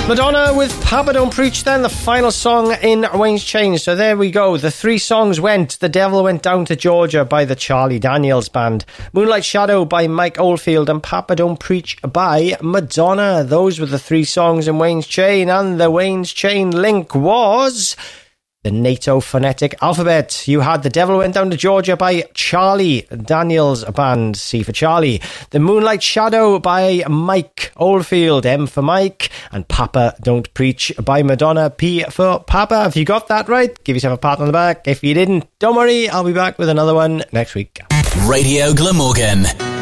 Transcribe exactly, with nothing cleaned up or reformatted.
Madonna with Papa Don't Preach, then the final song in Wayne's Chain. So there we go. The three songs went: The Devil Went Down to Georgia by the Charlie Daniels Band, Moonlight Shadow by Mike Oldfield, and Papa Don't Preach by Madonna. Those were the three songs in Wayne's Chain, and the Wayne's Chain link was the NATO phonetic alphabet. You had The Devil Went Down to Georgia by Charlie Daniels Band, C for Charlie, The Moonlight Shadow by Mike Oldfield, M for Mike, and Papa Don't Preach by Madonna, P for Papa. If you got that right, give yourself a pat on the back. If you didn't, don't worry, I'll be back with another one next week. Radio Glamorgan.